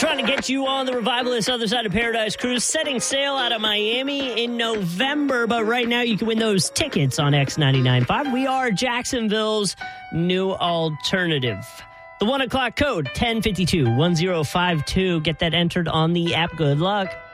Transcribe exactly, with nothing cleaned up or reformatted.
Trying to get you on the Revivalist Other Side of Paradise cruise, setting sail out of Miami in November. But right now, you can win those tickets on X ninety-nine point five. We are Jacksonville's new alternative. The one o'clock code, ten fifty-two, ten fifty-two. Get that entered on the app. Good luck.